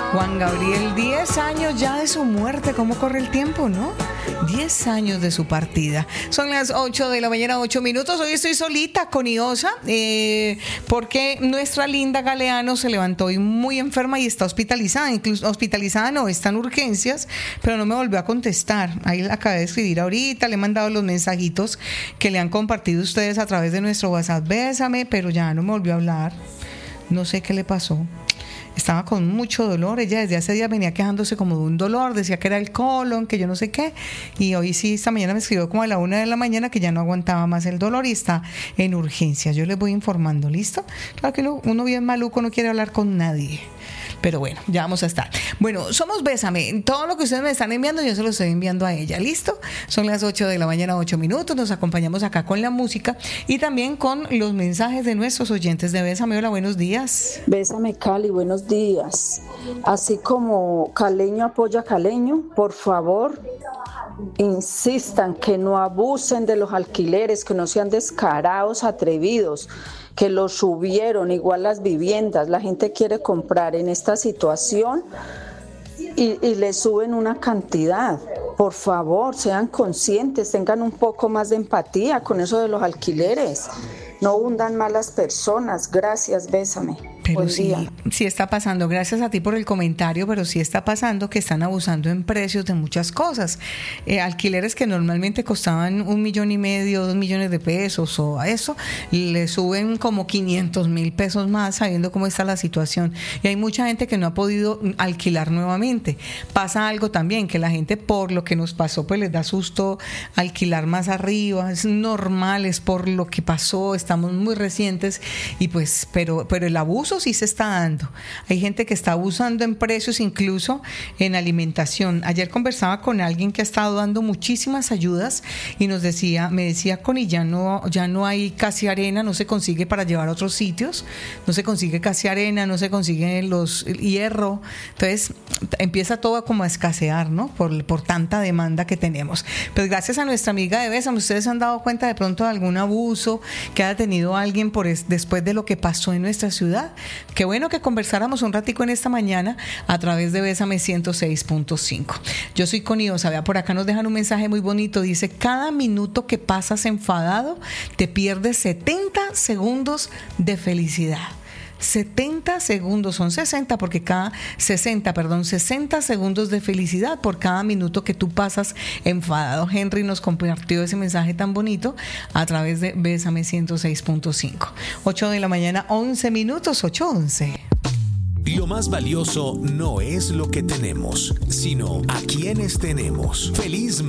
Juan Gabriel, 10 años ya de su muerte. ¿Cómo corre el tiempo, no? 10 años de su partida. Son las 8 de la mañana, 8 minutos. Hoy estoy solita con Iosa, porque nuestra linda Galeano se levantó hoy muy enferma y está hospitalizada. Incluso hospitalizada no, está en urgencias, pero no me volvió a contestar. Ahí la acabé de escribir ahorita, le he mandado los mensajitos que le han compartido ustedes a través de nuestro WhatsApp. Bésame, pero ya no me volvió a hablar. No sé qué le pasó. Estaba con mucho dolor, ella desde hace días venía quejándose como de un dolor, decía que era el colon, que yo no sé qué, y hoy sí, esta mañana me escribió como a la 1 de la mañana que ya no aguantaba más el dolor y está en urgencias. Yo les voy informando, ¿listo? Claro que uno bien maluco no quiere hablar con nadie. Pero bueno, ya vamos a estar. Bueno, somos Bésame. Todo lo que ustedes me están enviando, yo se lo estoy enviando a ella. ¿Listo? Son las 8 de la mañana, 8 minutos. Nos acompañamos acá con la música y también con los mensajes de nuestros oyentes de Bésame. Hola, buenos días. Bésame, Cali, buenos días. Así como Caleño apoya a Caleño, por favor, insistan que no abusen de los alquileres, que no sean descarados, atrevidos, que los subieron, igual las viviendas. La gente quiere comprar en esta situación y le suben una cantidad. Por favor, sean conscientes, tengan un poco más de empatía con eso de los alquileres. No hundan malas personas. Gracias, Bésame. Pero sí está pasando, gracias a ti por el comentario, pero sí está pasando que están abusando en precios de muchas cosas. Alquileres que normalmente costaban 1,5 millones, 2 millones de pesos o a eso, le suben como 500,000 pesos más sabiendo cómo está la situación. Y hay mucha gente que no ha podido alquilar nuevamente. Pasa algo también, que la gente por lo que nos pasó, pues les da susto alquilar más arriba. Es normal, es por lo que pasó, estamos muy recientes y pues, pero el abuso sí se está dando. Hay gente que está abusando en precios, incluso en alimentación. Ayer conversaba con alguien que ha estado dando muchísimas ayudas y me decía, Connie, ya no hay casi arena, no se consigue para llevar a otros sitios, no se consigue casi arena, no se consigue los hierro. Entonces empieza todo como a escasear, ¿no? Por tanta demanda que tenemos. Pues gracias a nuestra amiga de Bésame, ustedes se han dado cuenta de pronto de algún abuso que haya tenido alguien después de lo que pasó en nuestra ciudad. Qué bueno que conversáramos un ratico en esta mañana a través de Bésame 106.5. Yo soy con Iosa, vea, por acá nos dejan un mensaje muy bonito, dice: cada minuto que pasas enfadado te pierdes 70 segundos de felicidad. 70 segundos, son 60 porque 60 segundos de felicidad por cada minuto que tú pasas enfadado. Henry nos compartió ese mensaje tan bonito a través de Bésame 106.5. 8 de la mañana, 11 minutos, 8:11. Lo más valioso no es lo que tenemos, sino a quienes tenemos. Feliz